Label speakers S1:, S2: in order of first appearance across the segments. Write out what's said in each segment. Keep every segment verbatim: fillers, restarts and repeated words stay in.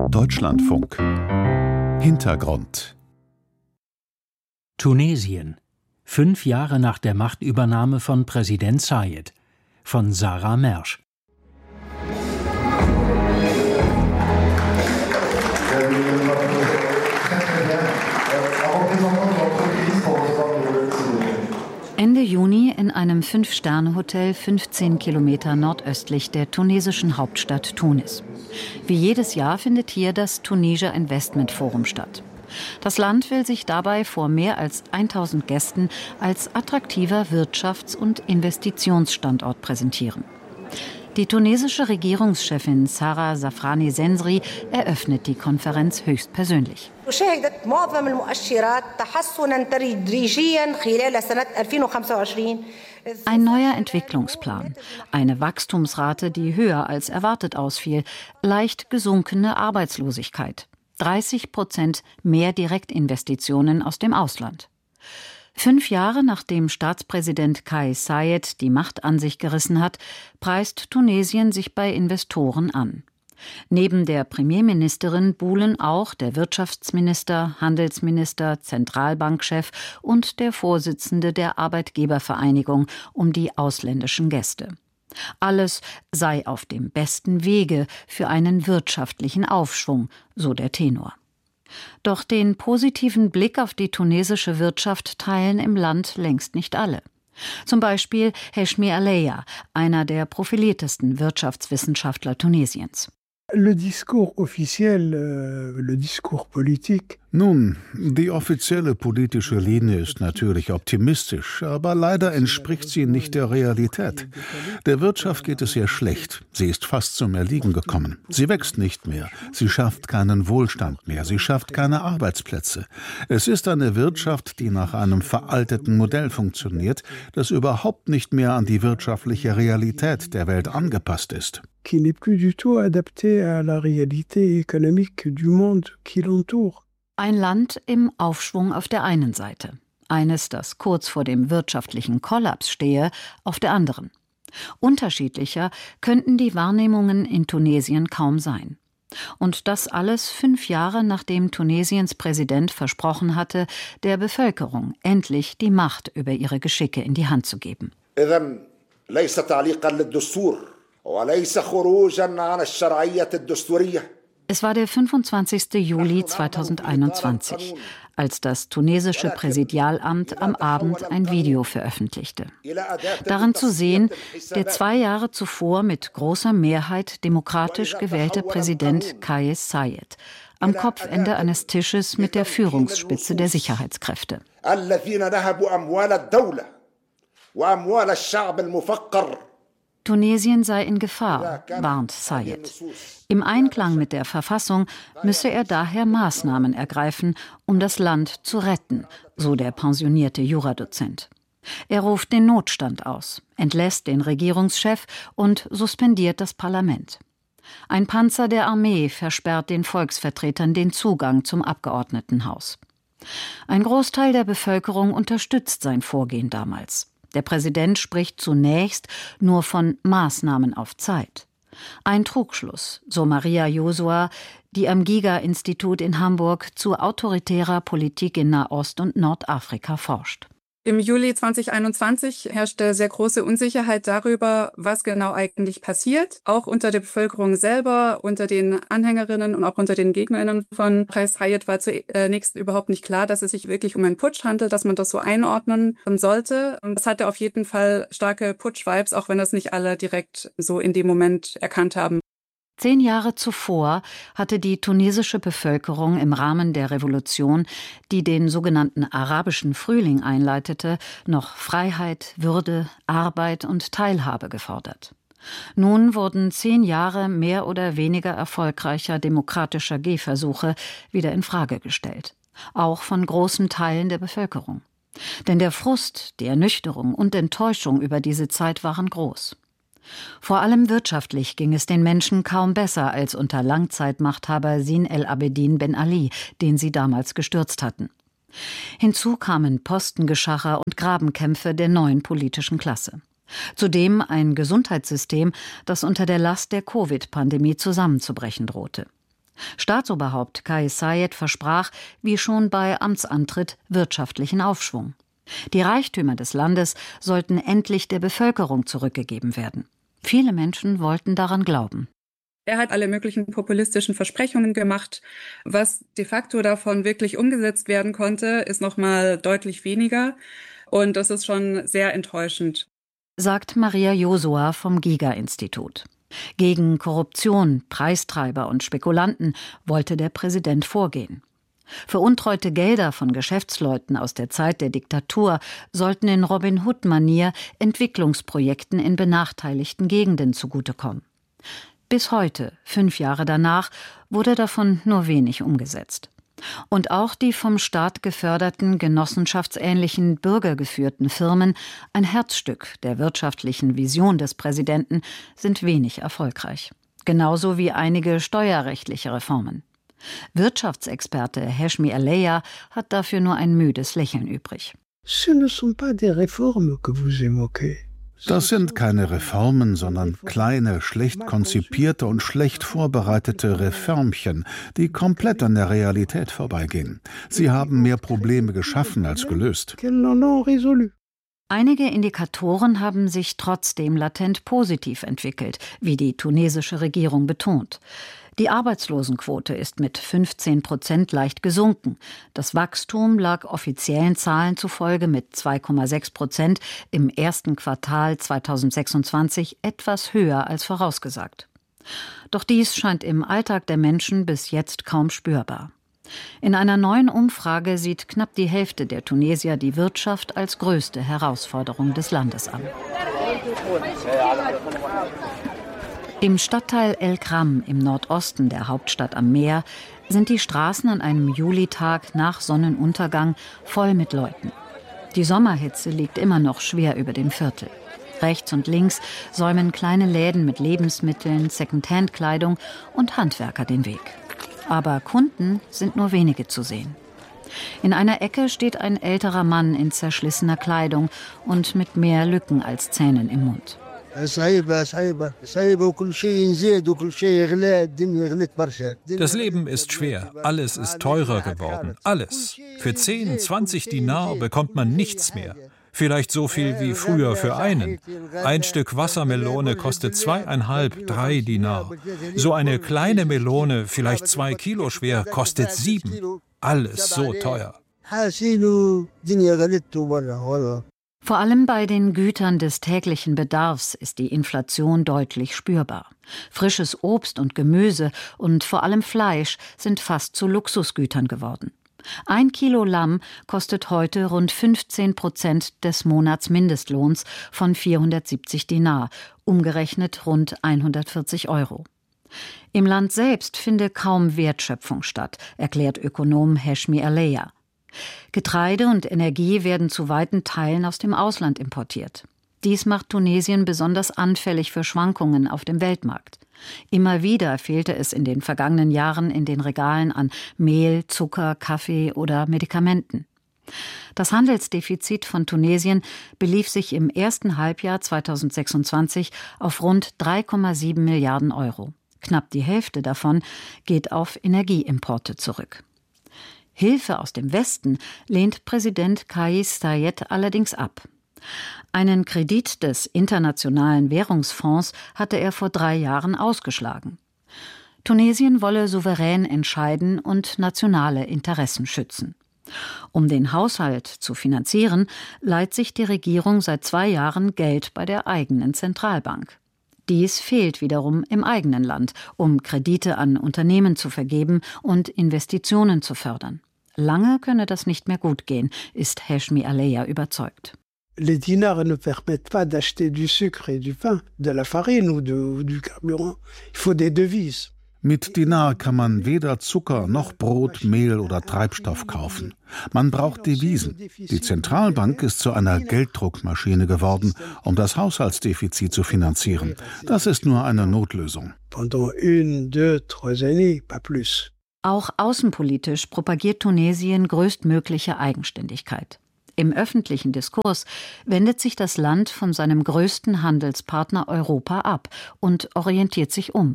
S1: Deutschlandfunk. Hintergrund.
S2: Tunesien. Fünf Jahre nach der Machtübernahme von Präsident Zayed. Von Sarah Mersch.
S3: Ende Juni in einem Fünf-Sterne-Hotel fünfzehn Kilometer nordöstlich der tunesischen Hauptstadt Tunis. Wie jedes Jahr findet hier das Tunisia Investment Forum statt. Das Land will sich dabei vor mehr als tausend Gästen als attraktiver Wirtschafts- und Investitionsstandort präsentieren. Die tunesische Regierungschefin Sarah Safrani Sensri eröffnet die Konferenz höchstpersönlich. Ein neuer Entwicklungsplan, eine Wachstumsrate, die höher als erwartet ausfiel, leicht gesunkene Arbeitslosigkeit, dreißig Prozent mehr Direktinvestitionen aus dem Ausland. Fünf Jahre nachdem Staatspräsident Kais Saied die Macht an sich gerissen hat, preist Tunesien sich bei Investoren an. Neben der Premierministerin buhlen auch der Wirtschaftsminister, Handelsminister, Zentralbankchef und der Vorsitzende der Arbeitgebervereinigung um die ausländischen Gäste. Alles sei auf dem besten Wege für einen wirtschaftlichen Aufschwung, so der Tenor. Doch den positiven Blick auf die tunesische Wirtschaft teilen im Land längst nicht alle. Zum Beispiel Heshmi Aleya, einer der profiliertesten Wirtschaftswissenschaftler Tunesiens.
S4: Le discours officiel, euh, le discours politique.
S5: Nun, die offizielle politische Linie ist natürlich optimistisch, aber leider entspricht sie nicht der Realität. Der Wirtschaft geht es sehr schlecht. Sie ist fast zum Erliegen gekommen. Sie wächst nicht mehr. Sie schafft keinen Wohlstand mehr. Sie schafft keine Arbeitsplätze. Es ist eine Wirtschaft, die nach einem veralteten Modell funktioniert, das überhaupt nicht mehr an die wirtschaftliche Realität der Welt angepasst ist.
S4: Qui n'est plus du tout adapté à la réalité économique du monde qui l'entoure.
S3: Ein Land im Aufschwung auf der einen Seite, eines, das kurz vor dem wirtschaftlichen Kollaps stehe, auf der anderen. Unterschiedlicher könnten die Wahrnehmungen in Tunesien kaum sein. Und das alles fünf Jahre nachdem Tunesiens Präsident versprochen hatte, der Bevölkerung endlich die Macht über ihre Geschicke in die Hand zu geben. Es war der fünfundzwanzigste Juli zweitausendeinundzwanzig, als das tunesische Präsidialamt am Abend ein Video veröffentlichte. Darin zu sehen, der zwei Jahre zuvor mit großer Mehrheit demokratisch gewählte Präsident Kais Saied am Kopfende eines Tisches mit der Führungsspitze der Sicherheitskräfte. Tunesien sei in Gefahr, warnt Saied. Im Einklang mit der Verfassung müsse er daher Maßnahmen ergreifen, um das Land zu retten, so der pensionierte Juradozent. Er ruft den Notstand aus, entlässt den Regierungschef und suspendiert das Parlament. Ein Panzer der Armee versperrt den Volksvertretern den Zugang zum Abgeordnetenhaus. Ein Großteil der Bevölkerung unterstützt sein Vorgehen damals. Der Präsident spricht zunächst nur von Maßnahmen auf Zeit. Ein Trugschluss, so Maria Josua, die am Giga-Institut in Hamburg zu autoritärer Politik in Nahost und Nordafrika forscht.
S6: Im Juli zweitausendeinundzwanzig herrschte sehr große Unsicherheit darüber, was genau eigentlich passiert. Auch unter der Bevölkerung selber, unter den Anhängerinnen und auch unter den Gegnerinnen von Kais Saied war zunächst überhaupt nicht klar, dass es sich wirklich um einen Putsch handelt, dass man das so einordnen sollte. Und das hatte auf jeden Fall starke Putsch-Vibes, auch wenn das nicht alle direkt so in dem Moment erkannt haben.
S3: Zehn Jahre zuvor hatte die tunesische Bevölkerung im Rahmen der Revolution, die den sogenannten arabischen Frühling einleitete, noch Freiheit, Würde, Arbeit und Teilhabe gefordert. Nun wurden zehn Jahre mehr oder weniger erfolgreicher demokratischer Gehversuche wieder in Frage gestellt, auch von großen Teilen der Bevölkerung. Denn der Frust, die Ernüchterung und Enttäuschung über diese Zeit waren groß. Vor allem wirtschaftlich ging es den Menschen kaum besser als unter Langzeitmachthaber Zine El Abidine Ben Ali, den sie damals gestürzt hatten. Hinzu kamen Postengeschacher und Grabenkämpfe der neuen politischen Klasse. Zudem ein Gesundheitssystem, das unter der Last der Covid-Pandemie zusammenzubrechen drohte. Staatsoberhaupt Kais Saied versprach, wie schon bei Amtsantritt, wirtschaftlichen Aufschwung. Die Reichtümer des Landes sollten endlich der Bevölkerung zurückgegeben werden. Viele Menschen wollten daran glauben.
S6: Er hat alle möglichen populistischen Versprechungen gemacht. Was de facto davon wirklich umgesetzt werden konnte, ist noch mal deutlich weniger. Und das ist schon sehr enttäuschend,
S3: sagt Maria Josua vom Giga-Institut. Gegen Korruption, Preistreiber und Spekulanten wollte der Präsident vorgehen. Veruntreute Gelder von Geschäftsleuten aus der Zeit der Diktatur sollten in Robin Hood-Manier Entwicklungsprojekten in benachteiligten Gegenden zugutekommen. Bis heute, fünf Jahre danach, wurde davon nur wenig umgesetzt. Und auch die vom Staat geförderten, genossenschaftsähnlichen, bürgergeführten Firmen, ein Herzstück der wirtschaftlichen Vision des Präsidenten, sind wenig erfolgreich. Genauso wie einige steuerrechtliche Reformen. Wirtschaftsexperte Heshmi Aleya hat dafür nur ein müdes Lächeln übrig.
S4: Ce ne sont pas des réformes que vous évoquez.
S5: Das sind keine Reformen, sondern kleine, schlecht konzipierte und schlecht vorbereitete Reformchen, die komplett an der Realität vorbeigehen. Sie haben mehr Probleme geschaffen als gelöst.
S3: Einige Indikatoren haben sich trotzdem latent positiv entwickelt, wie die tunesische Regierung betont. Die Arbeitslosenquote ist mit fünfzehn Prozent leicht gesunken. Das Wachstum lag offiziellen Zahlen zufolge mit zwei Komma sechs Prozent im ersten Quartal zweitausendsechsundzwanzig etwas höher als vorausgesagt. Doch dies scheint im Alltag der Menschen bis jetzt kaum spürbar. In einer neuen Umfrage sieht knapp die Hälfte der Tunesier die Wirtschaft als größte Herausforderung des Landes an. Im Stadtteil El Kram im Nordosten der Hauptstadt am Meer sind die Straßen an einem Julitag nach Sonnenuntergang voll mit Leuten. Die Sommerhitze liegt immer noch schwer über dem Viertel. Rechts und links säumen kleine Läden mit Lebensmitteln, Secondhand-Kleidung und Handwerker den Weg. Aber Kunden sind nur wenige zu sehen. In einer Ecke steht ein älterer Mann in zerschlissener Kleidung und mit mehr Lücken als Zähnen im Mund.
S7: Das Leben ist schwer, alles ist teurer geworden, alles. Für zehn, zwanzig Dinar bekommt man nichts mehr. Vielleicht so viel wie früher für einen. Ein Stück Wassermelone kostet zweieinhalb, drei Dinar. So eine kleine Melone, vielleicht zwei Kilo schwer, kostet sieben. Alles so teuer.
S3: Vor allem bei den Gütern des täglichen Bedarfs ist die Inflation deutlich spürbar. Frisches Obst und Gemüse und vor allem Fleisch sind fast zu Luxusgütern geworden. Ein Kilo Lamm kostet heute rund fünfzehn Prozent des Monatsmindestlohns von vierhundertsiebzig Dinar, umgerechnet rund hundertvierzig Euro. Im Land selbst finde kaum Wertschöpfung statt, erklärt Ökonom Heshmi Aleya. Getreide und Energie werden zu weiten Teilen aus dem Ausland importiert. Dies macht Tunesien besonders anfällig für Schwankungen auf dem Weltmarkt. Immer wieder fehlte es in den vergangenen Jahren in den Regalen an Mehl, Zucker, Kaffee oder Medikamenten. Das Handelsdefizit von Tunesien belief sich im ersten Halbjahr zweitausendsechsundzwanzig auf rund drei Komma sieben Milliarden Euro. Knapp die Hälfte davon geht auf Energieimporte zurück. Hilfe aus dem Westen lehnt Präsident Kais Saied allerdings ab. Einen Kredit des Internationalen Währungsfonds hatte er vor drei Jahren ausgeschlagen. Tunesien wolle souverän entscheiden und nationale Interessen schützen. Um den Haushalt zu finanzieren, leiht sich die Regierung seit zwei Jahren Geld bei der eigenen Zentralbank. Dies fehlt wiederum im eigenen Land, um Kredite an Unternehmen zu vergeben und Investitionen zu fördern. Lange könne das nicht mehr gut gehen, ist Heshmi Aleya überzeugt.
S4: Les dinars ne permettent pas d'acheter du sucre et du pain, de la farine ou, de, ou du carburant. Il faut des devises.
S5: Mit Dinar kann man weder Zucker noch Brot, Mehl oder Treibstoff kaufen. Man braucht Devisen. Die Zentralbank ist zu einer Gelddruckmaschine geworden, um das Haushaltsdefizit zu finanzieren. Das ist nur eine Notlösung.
S4: Pendant une, deux, trois années, pas plus.
S3: Auch außenpolitisch propagiert Tunesien größtmögliche Eigenständigkeit. Im öffentlichen Diskurs wendet sich das Land von seinem größten Handelspartner Europa ab und orientiert sich um.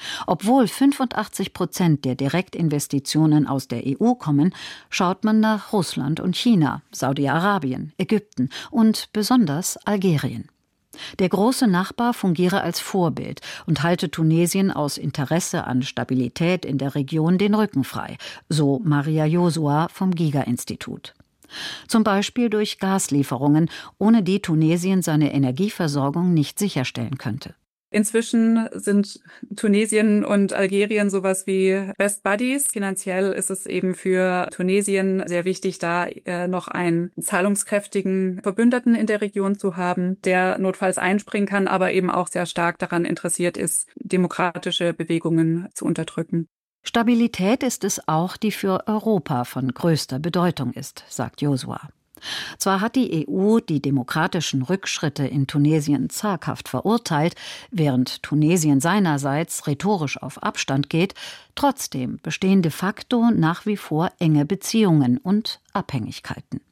S3: Obwohl fünfundachtzig Prozent der Direktinvestitionen aus der E U kommen, schaut man nach Russland und China, Saudi-Arabien, Ägypten und besonders Algerien. Der große Nachbar fungiere als Vorbild und halte Tunesien aus Interesse an Stabilität in der Region den Rücken frei, so Maria Josua vom Giga-Institut. Zum Beispiel durch Gaslieferungen, ohne die Tunesien seine Energieversorgung nicht sicherstellen könnte.
S6: Inzwischen sind Tunesien und Algerien sowas wie Best Buddies. Finanziell ist es eben für Tunesien sehr wichtig, da äh, noch einen zahlungskräftigen Verbündeten in der Region zu haben, der notfalls einspringen kann, aber eben auch sehr stark daran interessiert ist, demokratische Bewegungen zu unterdrücken.
S3: Stabilität ist es auch, die für Europa von größter Bedeutung ist, sagt Josua. Zwar hat die E U die demokratischen Rückschritte in Tunesien zaghaft verurteilt, während Tunesien seinerseits rhetorisch auf Abstand geht, trotzdem bestehen de facto nach wie vor enge Beziehungen und Abhängigkeiten.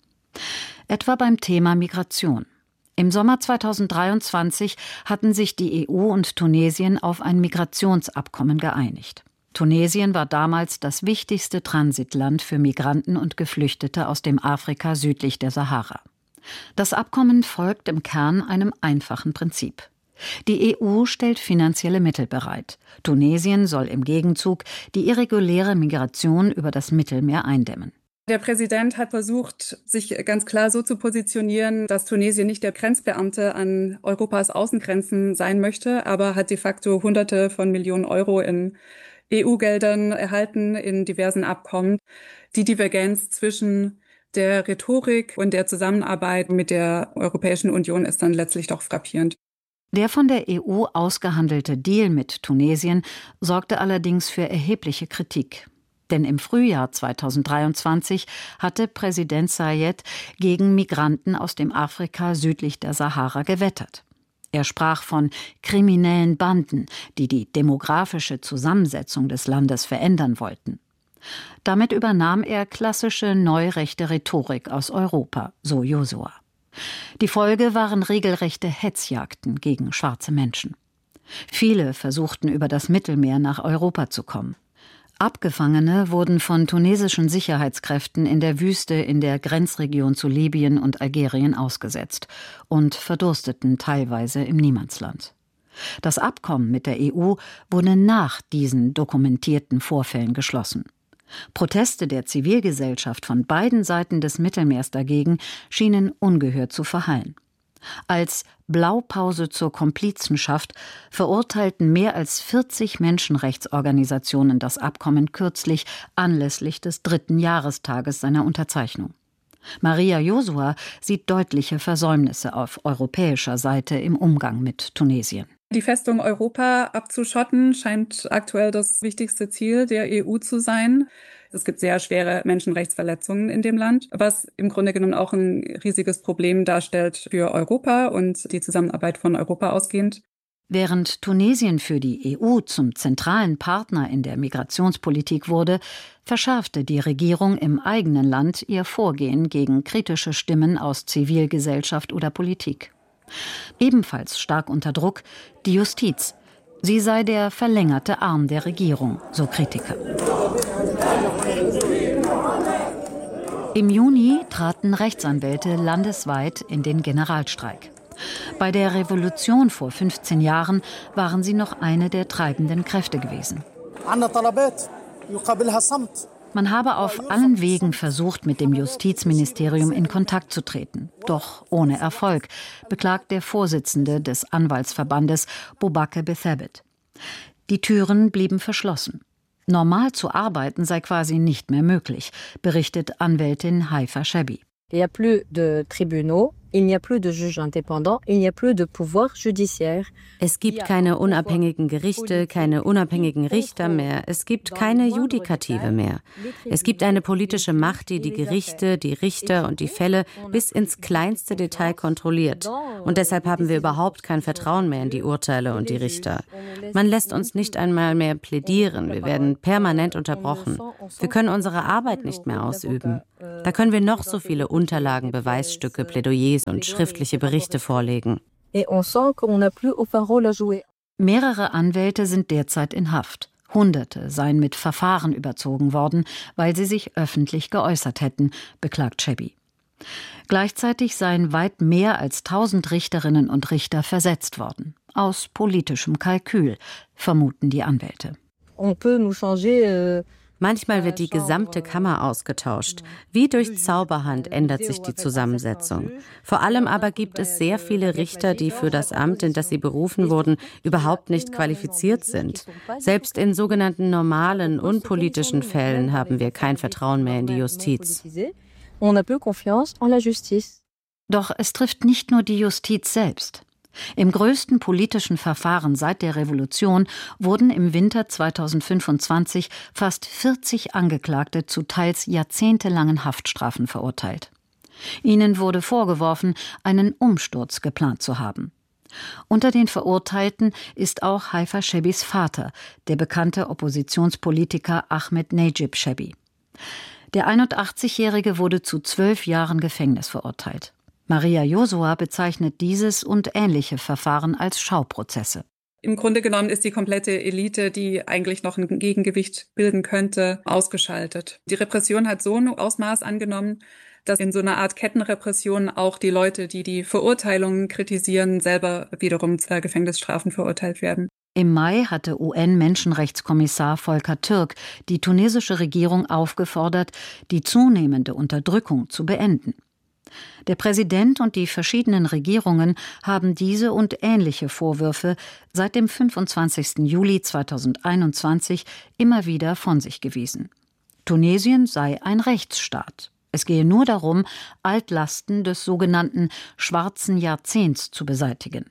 S3: Etwa beim Thema Migration. Im Sommer zweitausenddreiundzwanzig hatten sich die E U und Tunesien auf ein Migrationsabkommen geeinigt. Tunesien war damals das wichtigste Transitland für Migranten und Geflüchtete aus dem Afrika südlich der Sahara. Das Abkommen folgt im Kern einem einfachen Prinzip. Die E U stellt finanzielle Mittel bereit. Tunesien soll im Gegenzug die irreguläre Migration über das Mittelmeer eindämmen.
S6: Der Präsident hat versucht, sich ganz klar so zu positionieren, dass Tunesien nicht der Grenzbeamte an Europas Außengrenzen sein möchte, aber hat de facto Hunderte von Millionen Euro in E U-Geldern erhalten in diversen Abkommen. Die Divergenz zwischen der Rhetorik und der Zusammenarbeit mit der Europäischen Union ist dann letztlich doch frappierend.
S3: Der von der E U ausgehandelte Deal mit Tunesien sorgte allerdings für erhebliche Kritik. Denn im Frühjahr zweitausenddreiundzwanzig hatte Präsident Zayed gegen Migranten aus dem Afrika südlich der Sahara gewettert. Er sprach von kriminellen Banden, die die demografische Zusammensetzung des Landes verändern wollten. Damit übernahm er klassische neurechte Rhetorik aus Europa, so Josua. Die Folge waren regelrechte Hetzjagden gegen schwarze Menschen. Viele versuchten über das Mittelmeer nach Europa zu kommen. Abgefangene wurden von tunesischen Sicherheitskräften in der Wüste in der Grenzregion zu Libyen und Algerien ausgesetzt und verdursteten teilweise im Niemandsland. Das Abkommen mit der E U wurde nach diesen dokumentierten Vorfällen geschlossen. Proteste der Zivilgesellschaft von beiden Seiten des Mittelmeers dagegen schienen ungehört zu verhallen. Als Blaupause zur Komplizenschaft verurteilten mehr als vierzig Menschenrechtsorganisationen das Abkommen kürzlich anlässlich des dritten Jahrestages seiner Unterzeichnung. Maria Josua sieht deutliche Versäumnisse auf europäischer Seite im Umgang mit Tunesien.
S6: Die Festung Europa abzuschotten scheint aktuell das wichtigste Ziel der E U zu sein. Es gibt sehr schwere Menschenrechtsverletzungen in dem Land, was im Grunde genommen auch ein riesiges Problem darstellt für Europa und die Zusammenarbeit von Europa ausgehend.
S3: Während Tunesien für die E U zum zentralen Partner in der Migrationspolitik wurde, verschärfte die Regierung im eigenen Land ihr Vorgehen gegen kritische Stimmen aus Zivilgesellschaft oder Politik. Ebenfalls stark unter Druck die Justiz. Sie sei der verlängerte Arm der Regierung, so Kritiker. Im Juni traten Rechtsanwälte landesweit in den Generalstreik. Bei der Revolution vor fünfzehn Jahren waren sie noch eine der treibenden Kräfte gewesen. Man habe auf allen Wegen versucht, mit dem Justizministerium in Kontakt zu treten. Doch ohne Erfolg, beklagt der Vorsitzende des Anwaltsverbandes Boubacar Bethabit. Die Türen blieben verschlossen. Normal zu arbeiten sei quasi nicht mehr möglich, berichtet Anwältin Haifa Shabi.
S8: Il n'y a plus de tribunaux, il n'y a plus de juges indépendants, il n'y a plus de pouvoir judiciaire. Es gibt keine unabhängigen Gerichte, keine unabhängigen Richter mehr. Es gibt keine Judikative mehr. Es gibt eine politische Macht, die die Gerichte, die Richter und die Fälle bis ins kleinste Detail kontrolliert. Und deshalb haben wir überhaupt kein Vertrauen mehr in die Urteile und die Richter. Man lässt uns nicht einmal mehr plädieren. Wir werden permanent unterbrochen. Wir können unsere Arbeit nicht mehr ausüben. Da können wir noch so viele Unterlagen, Beweisstücke, Plädoyers und schriftliche Berichte vorlegen.
S3: Mehrere Anwälte sind derzeit in Haft. Hunderte seien mit Verfahren überzogen worden, weil sie sich öffentlich geäußert hätten, beklagt Chebbi. Gleichzeitig seien weit mehr als tausend Richterinnen und Richter versetzt worden. Aus politischem Kalkül, vermuten die Anwälte.
S8: Manchmal wird die gesamte Kammer ausgetauscht. Wie durch Zauberhand ändert sich die Zusammensetzung. Vor allem aber gibt es sehr viele Richter, die für das Amt, in das sie berufen wurden, überhaupt nicht qualifiziert sind. Selbst in sogenannten normalen, unpolitischen Fällen haben wir kein Vertrauen mehr in die Justiz.
S3: Doch es trifft nicht nur die Justiz selbst. Im größten politischen Verfahren seit der Revolution wurden im Winter zweitausendfünfundzwanzig fast vierzig Angeklagte zu teils jahrzehntelangen Haftstrafen verurteilt. Ihnen wurde vorgeworfen, einen Umsturz geplant zu haben. Unter den Verurteilten ist auch Haifa Chebbis Vater, der bekannte Oppositionspolitiker Ahmed Nejib Chebbi. Der einundachtzigjährige wurde zu zwölf Jahren Gefängnis verurteilt. Maria Josua bezeichnet dieses und ähnliche Verfahren als Schauprozesse.
S6: Im Grunde genommen ist die komplette Elite, die eigentlich noch ein Gegengewicht bilden könnte, ausgeschaltet. Die Repression hat so ein Ausmaß angenommen, dass in so einer Art Kettenrepression auch die Leute, die die Verurteilungen kritisieren, selber wiederum zu Gefängnisstrafen verurteilt werden.
S3: Im Mai hatte U N-Menschenrechtskommissar Volker Türk die tunesische Regierung aufgefordert, die zunehmende Unterdrückung zu beenden. Der Präsident und die verschiedenen Regierungen haben diese und ähnliche Vorwürfe seit dem fünfundzwanzigsten Juli zweitausendeinundzwanzig immer wieder von sich gewiesen. Tunesien sei ein Rechtsstaat. Es gehe nur darum, Altlasten des sogenannten schwarzen Jahrzehnts zu beseitigen.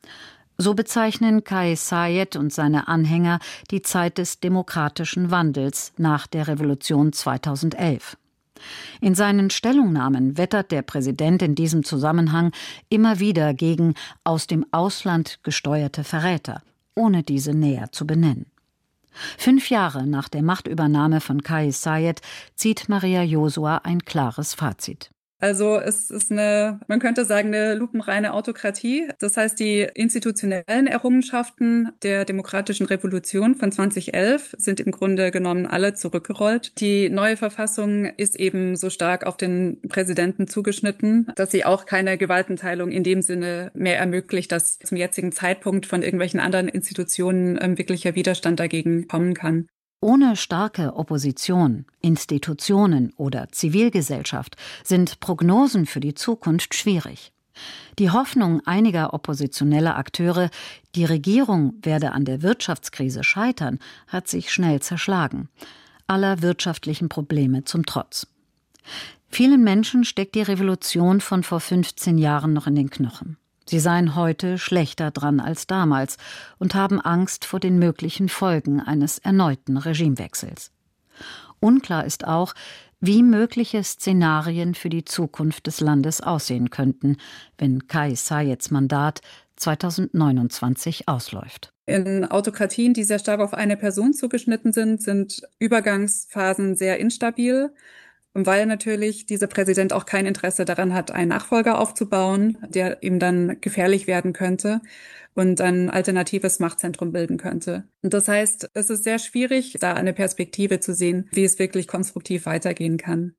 S3: So bezeichnen Kais Saied und seine Anhänger die Zeit des demokratischen Wandels nach der Revolution zweitausendelf. In seinen Stellungnahmen wettert der Präsident in diesem Zusammenhang immer wieder gegen aus dem Ausland gesteuerte Verräter, ohne diese näher zu benennen. Fünf Jahre nach der Machtübernahme von Kais Saied zieht Maria Josua ein klares Fazit.
S6: Also es ist eine, man könnte sagen, eine lupenreine Autokratie. Das heißt, die institutionellen Errungenschaften der demokratischen Revolution von zweitausendelf sind im Grunde genommen alle zurückgerollt. Die neue Verfassung ist eben so stark auf den Präsidenten zugeschnitten, dass sie auch keine Gewaltenteilung in dem Sinne mehr ermöglicht, dass zum jetzigen Zeitpunkt von irgendwelchen anderen Institutionen ähm, wirklicher Widerstand dagegen kommen kann.
S3: Ohne starke Opposition, Institutionen oder Zivilgesellschaft sind Prognosen für die Zukunft schwierig. Die Hoffnung einiger oppositioneller Akteure, die Regierung werde an der Wirtschaftskrise scheitern, hat sich schnell zerschlagen, aller wirtschaftlichen Probleme zum Trotz. Vielen Menschen steckt die Revolution von vor fünfzehn Jahren noch in den Knochen. Sie seien heute schlechter dran als damals und haben Angst vor den möglichen Folgen eines erneuten Regimewechsels. Unklar ist auch, wie mögliche Szenarien für die Zukunft des Landes aussehen könnten, wenn Kais Saieds Mandat zweitausendneunundzwanzig ausläuft.
S6: In Autokratien, die sehr stark auf eine Person zugeschnitten sind, sind Übergangsphasen sehr instabil. Weil natürlich dieser Präsident auch kein Interesse daran hat, einen Nachfolger aufzubauen, der ihm dann gefährlich werden könnte und ein alternatives Machtzentrum bilden könnte. Und das heißt, es ist sehr schwierig, da eine Perspektive zu sehen, wie es wirklich konstruktiv weitergehen kann.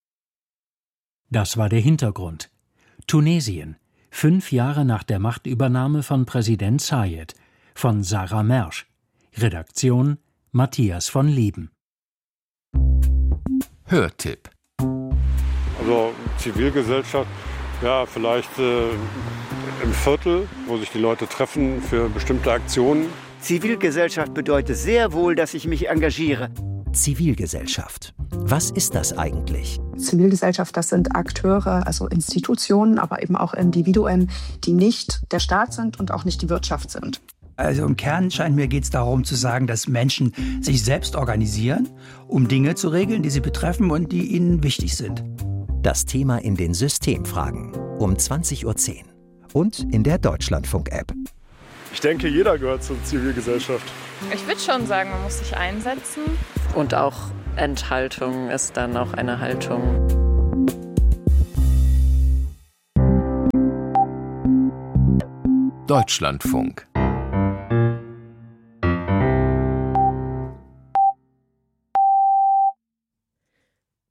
S2: Das war der Hintergrund. Tunesien, fünf Jahre nach der Machtübernahme von Präsident Saied, von Sarah Mersch. Redaktion Matthias von Lieben.
S1: Hörtipp.
S9: Also Zivilgesellschaft, ja, vielleicht äh, im Viertel, wo sich die Leute treffen für bestimmte Aktionen.
S10: Zivilgesellschaft bedeutet sehr wohl, dass ich mich engagiere.
S11: Zivilgesellschaft. Was ist das eigentlich?
S12: Zivilgesellschaft, das sind Akteure, also Institutionen, aber eben auch Individuen, die nicht der Staat sind und auch nicht die Wirtschaft sind.
S13: Also im Kern scheint mir, geht es darum zu sagen, dass Menschen sich selbst organisieren, um Dinge zu regeln, die sie betreffen und die ihnen wichtig sind.
S11: Das Thema in den Systemfragen um zwanzig Uhr zehn und in der Deutschlandfunk-App.
S9: Ich denke, jeder gehört zur Zivilgesellschaft.
S14: Ich würde schon sagen, man muss sich einsetzen.
S15: Und auch Enthaltung ist dann auch eine Haltung.
S1: Deutschlandfunk.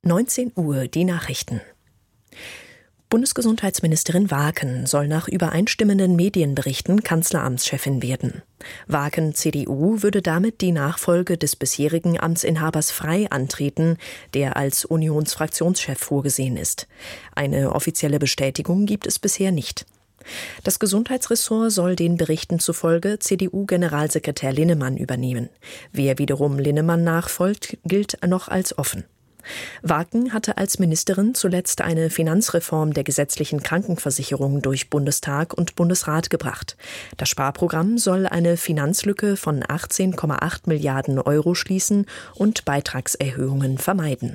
S16: neunzehn Uhr die Nachrichten. Bundesgesundheitsministerin Waaken soll nach übereinstimmenden Medienberichten Kanzleramtschefin werden. Waaken, C D U, würde damit die Nachfolge des bisherigen Amtsinhabers Frey antreten, der als Unionsfraktionschef vorgesehen ist. Eine offizielle Bestätigung gibt es bisher nicht. Das Gesundheitsressort soll den Berichten zufolge C D U-Generalsekretär Linnemann übernehmen. Wer wiederum Linnemann nachfolgt, gilt noch als offen. Waaken hatte als Ministerin zuletzt eine Finanzreform der gesetzlichen Krankenversicherung durch Bundestag und Bundesrat gebracht. Das Sparprogramm soll eine Finanzlücke von achtzehn Komma acht Milliarden Euro schließen und Beitragserhöhungen vermeiden.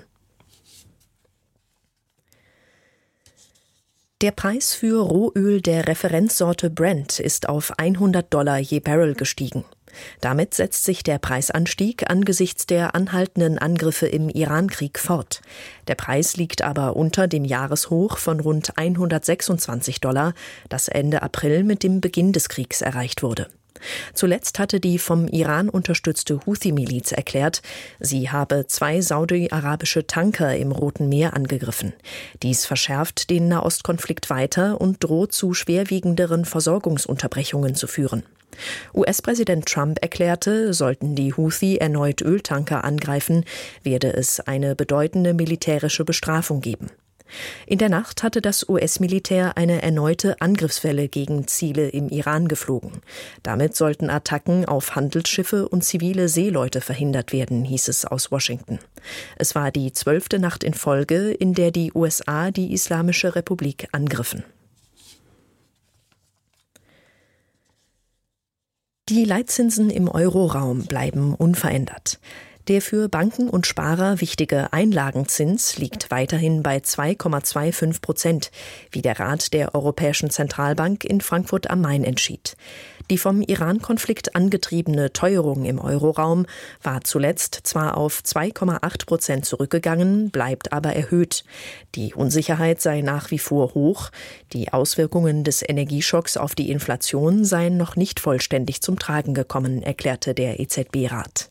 S16: Der Preis für Rohöl der Referenzsorte Brent ist auf hundert Dollar je Barrel gestiegen. Damit setzt sich der Preisanstieg angesichts der anhaltenden Angriffe im Irankrieg fort. Der Preis liegt aber unter dem Jahreshoch von rund hundertsechsundzwanzig Dollar, das Ende April mit dem Beginn des Kriegs erreicht wurde. Zuletzt hatte die vom Iran unterstützte Houthi-Miliz erklärt, sie habe zwei saudi-arabische Tanker im Roten Meer angegriffen. Dies verschärft den Nahostkonflikt weiter und droht zu schwerwiegenderen Versorgungsunterbrechungen zu führen. U S-Präsident Trump erklärte, sollten die Houthi erneut Öltanker angreifen, werde es eine bedeutende militärische Bestrafung geben. In der Nacht hatte das U S-Militär eine erneute Angriffswelle gegen Ziele im Iran geflogen. Damit sollten Attacken auf Handelsschiffe und zivile Seeleute verhindert werden, hieß es aus Washington. Es war die zwölfte Nacht in Folge, in der die U S A die Islamische Republik angriffen. Die Leitzinsen im Euroraum bleiben unverändert. Der für Banken und Sparer wichtige Einlagenzins liegt weiterhin bei zwei Komma fünfundzwanzig Prozent, wie der Rat der Europäischen Zentralbank in Frankfurt am Main entschied. Die vom Iran-Konflikt angetriebene Teuerung im Euroraum war zuletzt zwar auf zwei Komma acht Prozent zurückgegangen, bleibt aber erhöht. Die Unsicherheit sei nach wie vor hoch. Die Auswirkungen des Energieschocks auf die Inflation seien noch nicht vollständig zum Tragen gekommen, erklärte der E Z B-Rat.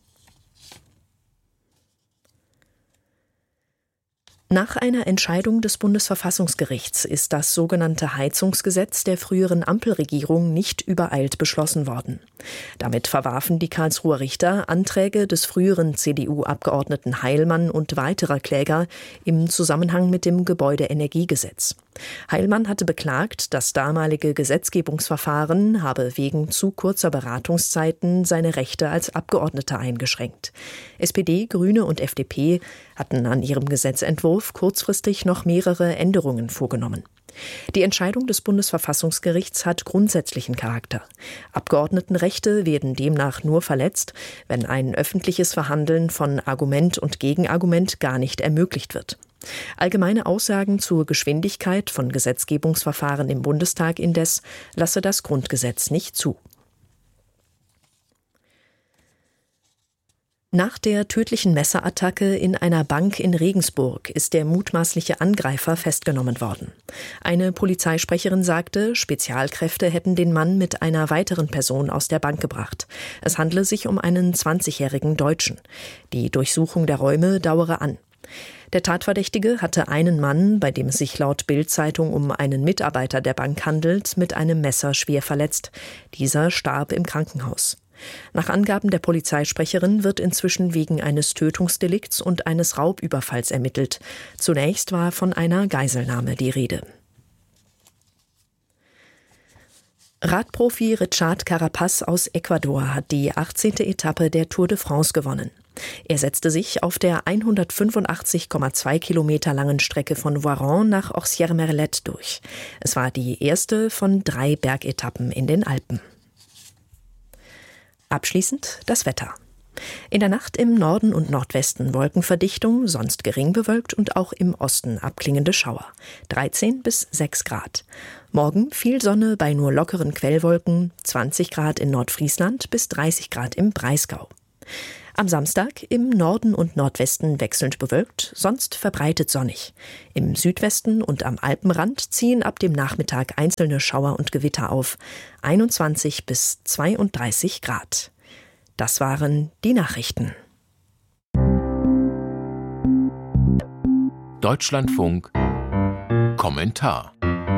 S16: Nach einer Entscheidung des Bundesverfassungsgerichts ist das sogenannte Heizungsgesetz der früheren Ampelregierung nicht übereilt beschlossen worden. Damit verwarfen die Karlsruher Richter Anträge des früheren C D U-Abgeordneten Heilmann und weiterer Kläger im Zusammenhang mit dem Gebäudeenergiegesetz. Heilmann hatte beklagt, das damalige Gesetzgebungsverfahren habe wegen zu kurzer Beratungszeiten seine Rechte als Abgeordneter eingeschränkt. S P D, Grüne und F D P hatten an ihrem Gesetzentwurf kurzfristig noch mehrere Änderungen vorgenommen. Die Entscheidung des Bundesverfassungsgerichts hat grundsätzlichen Charakter. Abgeordnetenrechte werden demnach nur verletzt, wenn ein öffentliches Verhandeln von Argument und Gegenargument gar nicht ermöglicht wird. Allgemeine Aussagen zur Geschwindigkeit von Gesetzgebungsverfahren im Bundestag indes lasse das Grundgesetz nicht zu. Nach der tödlichen Messerattacke in einer Bank in Regensburg ist der mutmaßliche Angreifer festgenommen worden. Eine Polizeisprecherin sagte, Spezialkräfte hätten den Mann mit einer weiteren Person aus der Bank gebracht. Es handle sich um einen zwanzigjährigen Deutschen. Die Durchsuchung der Räume dauere an. Der Tatverdächtige hatte einen Mann, bei dem es sich laut Bild-Zeitung um einen Mitarbeiter der Bank handelt, mit einem Messer schwer verletzt. Dieser starb im Krankenhaus. Nach Angaben der Polizeisprecherin wird inzwischen wegen eines Tötungsdelikts und eines Raubüberfalls ermittelt. Zunächst war von einer Geiselnahme die Rede. Radprofi Richard Carapaz aus Ecuador hat die achtzehnte Etappe der Tour de France gewonnen. Er setzte sich auf der hundertfünfundachtzig Komma zwei Kilometer langen Strecke von Voiron nach Orsières-Merlet durch. Es war die erste von drei Bergetappen in den Alpen. Abschließend das Wetter. In der Nacht im Norden und Nordwesten Wolkenverdichtung, sonst gering bewölkt und auch im Osten abklingende Schauer. dreizehn bis sechs Grad. Morgen viel Sonne bei nur lockeren Quellwolken, zwanzig Grad in Nordfriesland bis dreißig Grad im Breisgau. Am Samstag im Norden und Nordwesten wechselnd bewölkt, sonst verbreitet sonnig. Im Südwesten und am Alpenrand ziehen ab dem Nachmittag einzelne Schauer und Gewitter auf. einundzwanzig bis zweiunddreißig Grad. Das waren die Nachrichten.
S17: Deutschlandfunk Kommentar.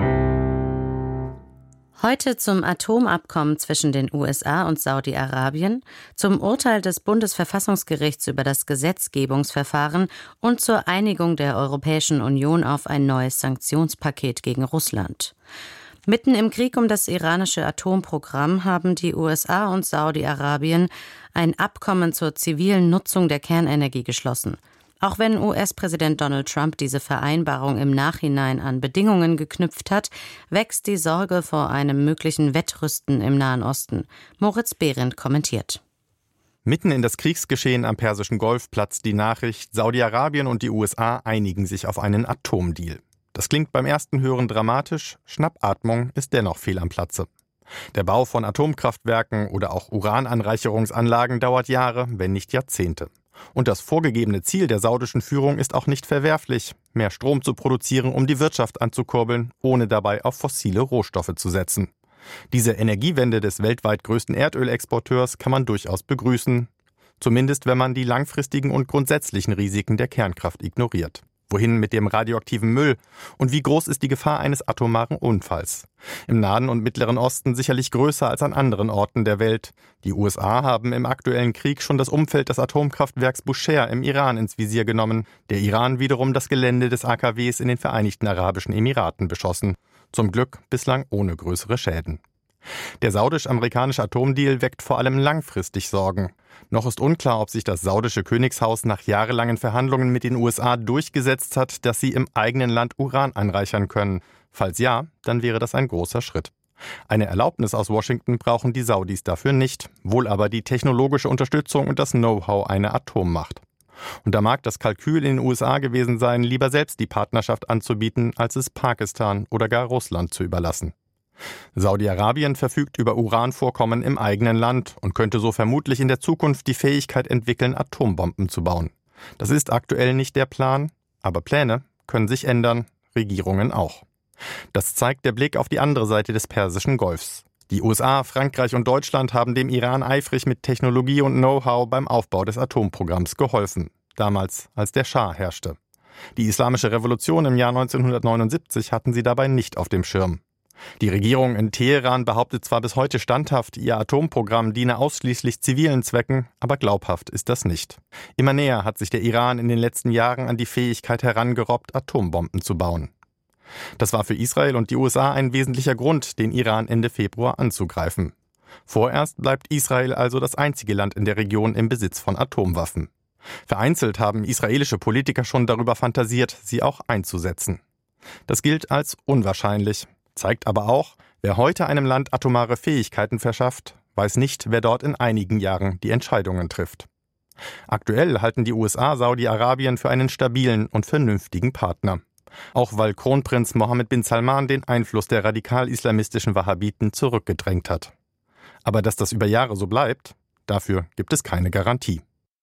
S8: Heute zum Atomabkommen zwischen den U S A und Saudi-Arabien, zum Urteil des Bundesverfassungsgerichts über das Gesetzgebungsverfahren und zur Einigung der Europäischen Union auf ein neues Sanktionspaket gegen Russland. Mitten im Krieg um das iranische Atomprogramm haben die U S A und Saudi-Arabien ein Abkommen zur zivilen Nutzung der Kernenergie geschlossen. Auch wenn U S-Präsident Donald Trump diese Vereinbarung im Nachhinein an Bedingungen geknüpft hat, wächst die Sorge vor einem möglichen Wettrüsten im Nahen Osten. Moritz Behrendt kommentiert.
S18: Mitten in das Kriegsgeschehen am Persischen Golf platzt die Nachricht, Saudi-Arabien und die U S A einigen sich auf einen Atomdeal. Das klingt beim ersten Hören dramatisch, Schnappatmung ist dennoch fehl am Platze. Der Bau von Atomkraftwerken oder auch Urananreicherungsanlagen dauert Jahre, wenn nicht Jahrzehnte. Und das vorgegebene Ziel der saudischen Führung ist auch nicht verwerflich, mehr Strom zu produzieren, um die Wirtschaft anzukurbeln, ohne dabei auf fossile Rohstoffe zu setzen. Diese Energiewende des weltweit größten Erdölexporteurs kann man durchaus begrüßen, zumindest wenn man die langfristigen und grundsätzlichen Risiken der Kernkraft ignoriert. Wohin mit dem radioaktiven Müll? Und wie groß ist die Gefahr eines atomaren Unfalls? Im Nahen und Mittleren Osten sicherlich größer als an anderen Orten der Welt. Die U S A haben im aktuellen Krieg schon das Umfeld des Atomkraftwerks Bushehr im Iran ins Visier genommen. Der Iran wiederum das Gelände des A K Ws in den Vereinigten Arabischen Emiraten beschossen. Zum Glück bislang ohne größere Schäden. Der saudisch-amerikanische Atomdeal weckt vor allem langfristig Sorgen. Noch ist unklar, ob sich das saudische Königshaus nach jahrelangen Verhandlungen mit den U S A durchgesetzt hat, dass sie im eigenen Land Uran anreichern können. Falls ja, dann wäre das ein großer Schritt. Eine Erlaubnis aus Washington brauchen die Saudis dafür nicht, wohl aber die technologische Unterstützung und das Know-how einer Atommacht. Und da mag das Kalkül in den U S A gewesen sein, lieber selbst die Partnerschaft anzubieten, als es Pakistan oder gar Russland zu überlassen. Saudi-Arabien verfügt über Uranvorkommen im eigenen Land und könnte so vermutlich in der Zukunft die Fähigkeit entwickeln, Atombomben zu bauen. Das ist aktuell nicht der Plan, aber Pläne können sich ändern, Regierungen auch. Das zeigt der Blick auf die andere Seite des Persischen Golfs. Die U S A, Frankreich und Deutschland haben dem Iran eifrig mit Technologie und Know-how beim Aufbau des Atomprogramms geholfen, damals als der Schah herrschte. Die Islamische Revolution im Jahr neunzehnhundertneunundsiebzig hatten sie dabei nicht auf dem Schirm. Die Regierung in Teheran behauptet zwar bis heute standhaft, ihr Atomprogramm diene ausschließlich zivilen Zwecken, aber glaubhaft ist das nicht. Immer näher hat sich der Iran in den letzten Jahren an die Fähigkeit herangerobbt, Atombomben zu bauen. Das war für Israel und die U S A ein wesentlicher Grund, den Iran Ende Februar anzugreifen. Vorerst bleibt Israel also das einzige Land in der Region im Besitz von Atomwaffen. Vereinzelt haben israelische Politiker schon darüber fantasiert, sie auch einzusetzen. Das gilt als unwahrscheinlich. Zeigt aber auch, wer heute einem Land atomare Fähigkeiten verschafft, weiß nicht, wer dort in einigen Jahren die Entscheidungen trifft. Aktuell halten die U S A Saudi-Arabien für einen stabilen und vernünftigen Partner. Auch weil Kronprinz Mohammed bin Salman den Einfluss der radikal-islamistischen Wahhabiten zurückgedrängt hat. Aber dass das über Jahre so bleibt, dafür gibt es keine Garantie.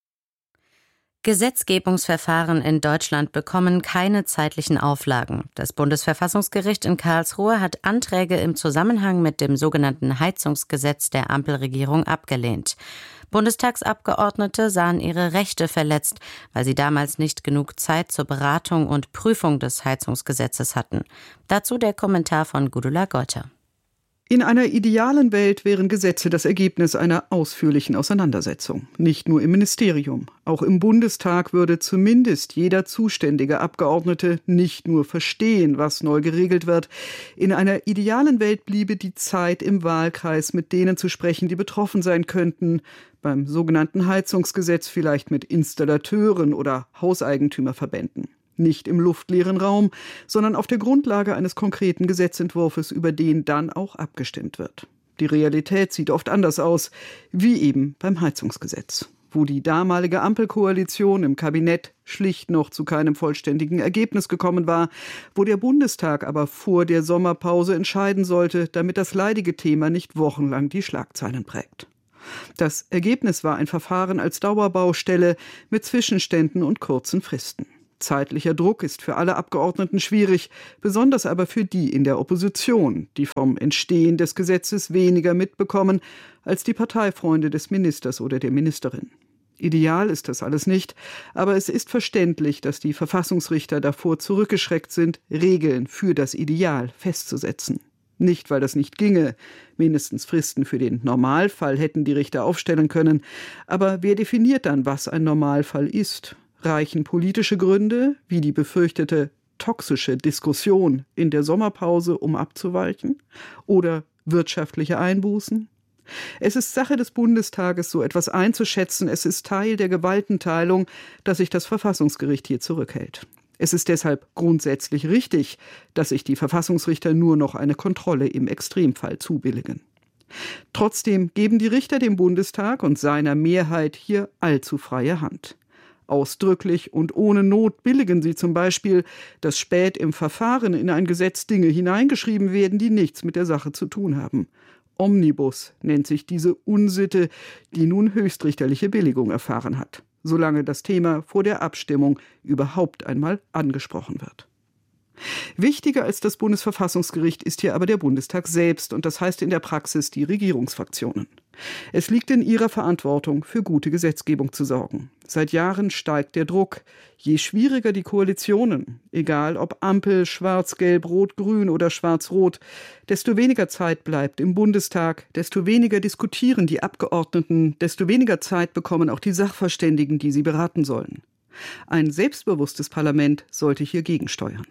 S8: Gesetzgebungsverfahren in Deutschland bekommen keine zeitlichen Auflagen. Das Bundesverfassungsgericht in Karlsruhe hat Anträge im Zusammenhang mit dem sogenannten Heizungsgesetz der Ampelregierung abgelehnt. Bundestagsabgeordnete sahen ihre Rechte verletzt, weil sie damals nicht genug Zeit zur Beratung und Prüfung des Heizungsgesetzes hatten. Dazu der Kommentar von Gudula Geuter.
S19: In einer idealen Welt wären Gesetze das Ergebnis einer ausführlichen Auseinandersetzung. Nicht nur im Ministerium. Auch im Bundestag würde zumindest jeder zuständige Abgeordnete nicht nur verstehen, was neu geregelt wird. In einer idealen Welt bliebe die Zeit im Wahlkreis, mit denen zu sprechen, die betroffen sein könnten. Beim sogenannten Heizungsgesetz vielleicht mit Installateuren oder Hauseigentümerverbänden. Nicht im luftleeren Raum, sondern auf der Grundlage eines konkreten Gesetzentwurfs, über den dann auch abgestimmt wird. Die Realität sieht oft anders aus, wie eben beim Heizungsgesetz, wo die damalige Ampelkoalition im Kabinett schlicht noch zu keinem vollständigen Ergebnis gekommen war, wo der Bundestag aber vor der Sommerpause entscheiden sollte, damit das leidige Thema nicht wochenlang die Schlagzeilen prägt. Das Ergebnis war ein Verfahren als Dauerbaustelle mit Zwischenständen und kurzen Fristen. Zeitlicher Druck ist für alle Abgeordneten schwierig, besonders aber für die in der Opposition, die vom Entstehen des Gesetzes weniger mitbekommen als die Parteifreunde des Ministers oder der Ministerin. Ideal ist das alles nicht, aber es ist verständlich, dass die Verfassungsrichter davor zurückgeschreckt sind, Regeln für das Ideal festzusetzen. Nicht, weil das nicht ginge, mindestens Fristen für den Normalfall hätten die Richter aufstellen können, aber wer definiert dann, was ein Normalfall ist? Reichen politische Gründe, wie die befürchtete toxische Diskussion in der Sommerpause, um abzuweichen? Oder wirtschaftliche Einbußen? Es ist Sache des Bundestages, so etwas einzuschätzen. Es ist Teil der Gewaltenteilung, dass sich das Verfassungsgericht hier zurückhält. Es ist deshalb grundsätzlich richtig, dass sich die Verfassungsrichter nur noch eine Kontrolle im Extremfall zubilligen. Trotzdem geben die Richter dem Bundestag und seiner Mehrheit hier allzu freie Hand. Ausdrücklich und ohne Not billigen sie zum Beispiel, dass spät im Verfahren in ein Gesetz Dinge hineingeschrieben werden, die nichts mit der Sache zu tun haben. Omnibus nennt sich diese Unsitte, die nun höchstrichterliche Billigung erfahren hat, solange das Thema vor der Abstimmung überhaupt einmal angesprochen wird. Wichtiger als das Bundesverfassungsgericht ist hier aber der Bundestag selbst und das heißt in der Praxis die Regierungsfraktionen. Es liegt in ihrer Verantwortung, für gute Gesetzgebung zu sorgen. Seit Jahren steigt der Druck. Je schwieriger die Koalitionen, egal ob Ampel, Schwarz, Gelb, Rot, Grün oder Schwarz-Rot, desto weniger Zeit bleibt im Bundestag, desto weniger diskutieren die Abgeordneten, desto weniger Zeit bekommen auch die Sachverständigen, die sie beraten sollen. Ein selbstbewusstes Parlament sollte hier gegensteuern.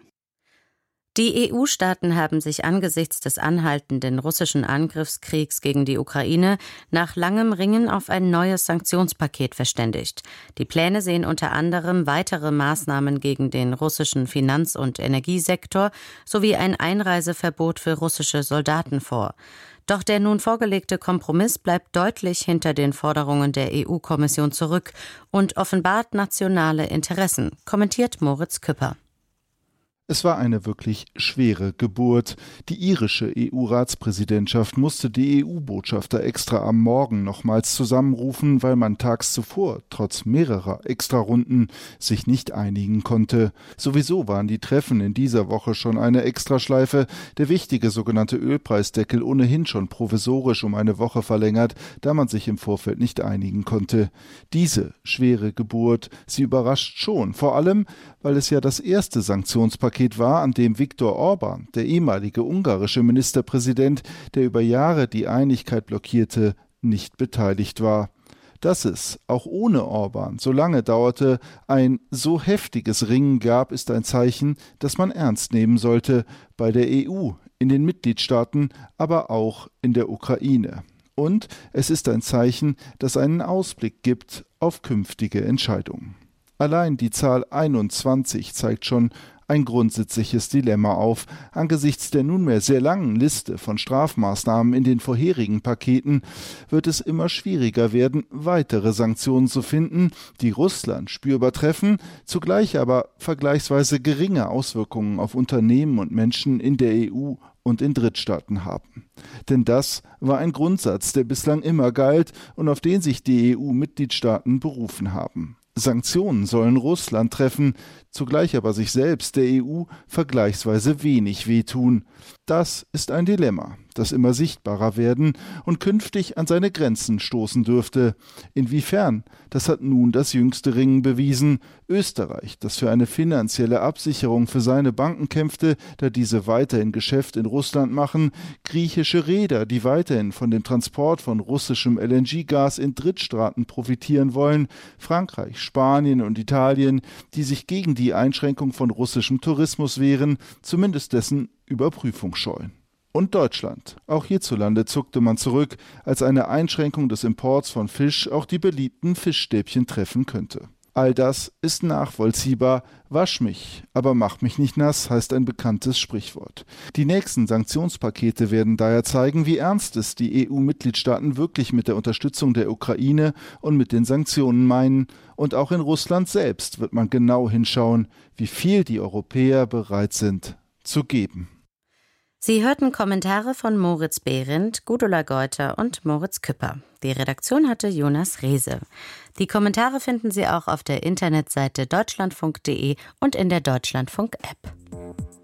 S8: Die E U-Staaten haben sich angesichts des anhaltenden russischen Angriffskriegs gegen die Ukraine nach langem Ringen auf ein neues Sanktionspaket verständigt. Die Pläne sehen unter anderem weitere Maßnahmen gegen den russischen Finanz- und Energiesektor sowie ein Einreiseverbot für russische Soldaten vor. Doch der nun vorgelegte Kompromiss bleibt deutlich hinter den Forderungen der E U-Kommission zurück und offenbart nationale Interessen, kommentiert Moritz Küpper.
S20: Es war eine wirklich schwere Geburt. Die irische E U-Ratspräsidentschaft musste die E U-Botschafter extra am Morgen nochmals zusammenrufen, weil man tags zuvor, trotz mehrerer Extrarunden, sich nicht einigen konnte. Sowieso waren die Treffen in dieser Woche schon eine Extraschleife, der wichtige sogenannte Ölpreisdeckel ohnehin schon provisorisch um eine Woche verlängert, da man sich im Vorfeld nicht einigen konnte. Diese schwere Geburt, sie überrascht schon, vor allem, weil es ja das erste Sanktionspaket war, an dem Viktor Orban, der ehemalige ungarische Ministerpräsident, der über Jahre die Einigkeit blockierte, nicht beteiligt war. Dass es, auch ohne Orban, so lange dauerte, ein so heftiges Ringen gab, ist ein Zeichen, das man ernst nehmen sollte, bei der E U, in den Mitgliedstaaten, aber auch in der Ukraine. Und es ist ein Zeichen, das einen Ausblick gibt auf künftige Entscheidungen. Allein die Zahl einundzwanzig zeigt schon ein grundsätzliches Dilemma auf. Angesichts der nunmehr sehr langen Liste von Strafmaßnahmen in den vorherigen Paketen wird es immer schwieriger werden, weitere Sanktionen zu finden, die Russland spürbar treffen, zugleich aber vergleichsweise geringe Auswirkungen auf Unternehmen und Menschen in der E U und in Drittstaaten haben. Denn das war ein Grundsatz, der bislang immer galt und auf den sich die E U-Mitgliedstaaten berufen haben. Sanktionen sollen Russland treffen, zugleich aber sich selbst, der E U, vergleichsweise wenig wehtun. Das ist ein Dilemma, das immer sichtbarer werden und künftig an seine Grenzen stoßen dürfte. Inwiefern? Das hat nun das jüngste Ringen bewiesen. Österreich, das für eine finanzielle Absicherung für seine Banken kämpfte, da diese weiterhin Geschäft in Russland machen, griechische Reeder, die weiterhin von dem Transport von russischem L N G-Gas in Drittstaaten profitieren wollen, Frankreich, Spanien und Italien, die sich gegen die Einschränkung von russischem Tourismus wehren, zumindest dessen Überprüfung scheuen. Und Deutschland. Auch hierzulande zuckte man zurück, als eine Einschränkung des Imports von Fisch auch die beliebten Fischstäbchen treffen könnte. All das ist nachvollziehbar. Wasch mich, aber mach mich nicht nass, heißt ein bekanntes Sprichwort. Die nächsten Sanktionspakete werden daher zeigen, wie ernst es die E U-Mitgliedstaaten wirklich mit der Unterstützung der Ukraine und mit den Sanktionen meinen. Und auch in Russland selbst wird man genau hinschauen, wie viel die Europäer bereit sind zu geben.
S8: Sie hörten Kommentare von Moritz Behrendt, Gudula Geuter und Moritz Küpper. Die Redaktion hatte Jonas Rehse. Die Kommentare finden Sie auch auf der Internetseite deutschlandfunk punkt de und in der Deutschlandfunk-App.